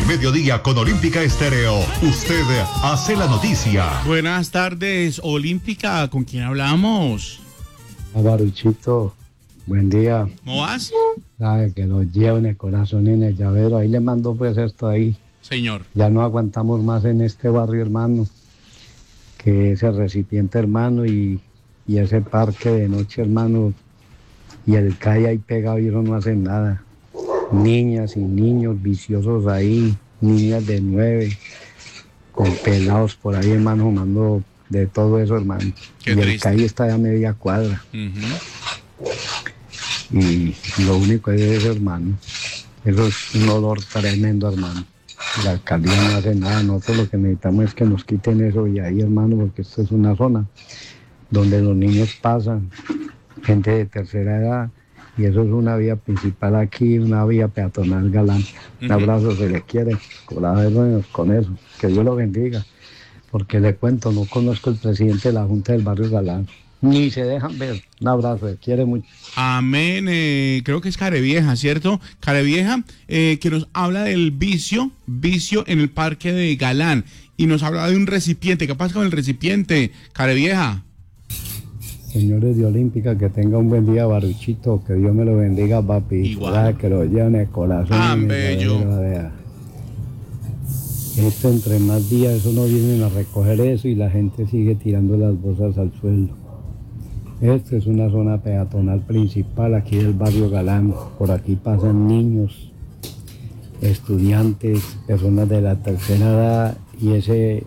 Al mediodía con Olímpica Estéreo, usted hace la noticia. Buenas tardes, Olímpica, ¿con quién hablamos? Baruchito, buen día. ¿Cómo vas? Sabe que lo llevo en el corazón y en el llavero. Ahí le mando pues esto ahí. Señor. Ya no aguantamos más en este barrio, hermano. Que ese recipiente, hermano, y ese parque de noche, hermano, y el calle ahí pegado y eso no hacen nada. Niñas y niños viciosos ahí, niñas de 9, con pelados por ahí, hermano, fumando de todo eso, hermano. Qué y triste. el calle está a media cuadra. Y lo único es eso, hermano. Eso es un olor tremendo, hermano. La alcaldía no hace nada. Nosotros lo que necesitamos es que nos quiten eso y ahí, hermano, porque esto es una zona donde los niños pasan, gente de tercera edad, y eso es una vía principal aquí, una vía peatonal Galán. Un abrazo, se les quiere, con eso, que Dios lo bendiga, porque le cuento, no conozco el presidente de la Junta del Barrio Galán, ni se dejan ver. Un abrazo, se quiere mucho. Amén, creo que es Carevieja, ¿cierto? Carevieja, que nos habla del vicio en el parque de Galán, y nos habla de un recipiente. ¿Qué pasa con el recipiente, Carevieja? Señores de Olímpica, que tenga un buen día, Baruchito, que Dios me lo bendiga, papi. Igual. Que lo lleven en el corazón. Bello. Esto entre más días, eso no vienen a recoger eso y la gente sigue tirando las bolsas al suelo. Esta es una zona peatonal principal aquí del barrio Galán. Por aquí pasan niños, estudiantes, personas de la tercera edad y ese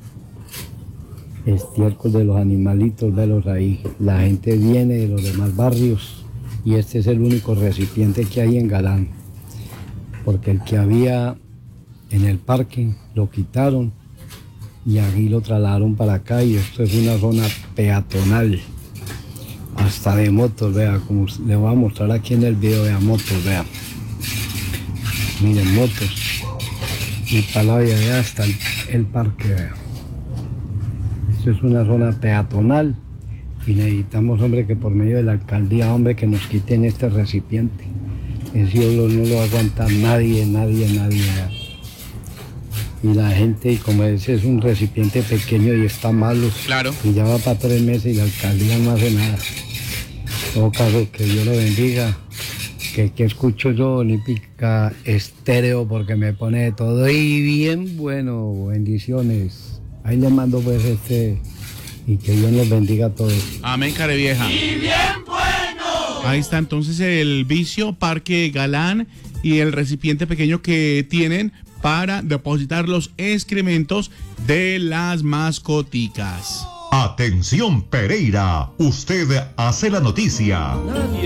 estiércol de los animalitos, velos ahí. La gente viene de los demás barrios y este es el único recipiente que hay en Galán, porque el que había en el parque lo quitaron y aquí lo trasladaron para acá y esto es una zona peatonal, hasta de motos, vea, como le voy a mostrar aquí en el video, vea, motos, vea. Miren, motos. Y para la vía hasta el parque, vea. Esto es una zona peatonal y necesitamos, hombre, que por medio de la alcaldía, hombre, que nos quiten este recipiente. Ese olor no lo va a aguantar nadie. Y la gente, y como ese es un recipiente pequeño y está malo, Claro. y ya va para 3 meses y la alcaldía no hace nada. En todo caso, que Dios lo bendiga. Que escucho yo Olímpica Estéreo porque me pone de todo y bien bueno, bendiciones. Ahí le mando pues y que Dios los bendiga a todos. Amén, Carevieja. ¡Y bien bueno! Ahí está entonces el vicio, Parque Galán, y el recipiente pequeño que tienen para depositar los excrementos de las mascoticas. Atención Pereira, usted hace la noticia. Nadie